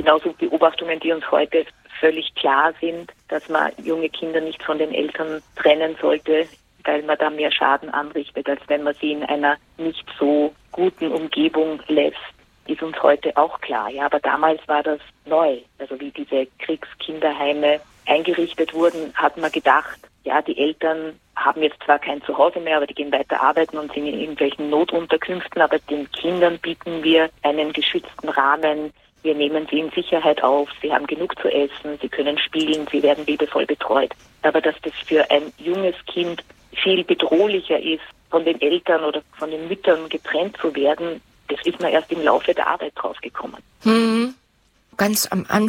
genauso Beobachtungen, die uns heute völlig klar sind, dass man junge Kinder nicht von den Eltern trennen sollte, weil man da mehr Schaden anrichtet, als wenn man sie in einer nicht so guten Umgebung lässt, ist uns heute auch klar. Ja, aber damals war das neu. Also wie diese Kriegskinderheime eingerichtet wurden, hat man gedacht, ja, die Eltern haben jetzt zwar kein Zuhause mehr, aber die gehen weiter arbeiten und sind in irgendwelchen Notunterkünften, aber den Kindern bieten wir einen geschützten Rahmen. Wir nehmen sie in Sicherheit auf, sie haben genug zu essen, sie können spielen, sie werden liebevoll betreut. Aber dass das für ein junges Kind viel bedrohlicher ist, von den Eltern oder von den Müttern getrennt zu werden, das ist man erst im Laufe der Arbeit draufgekommen. Ganz am Anfang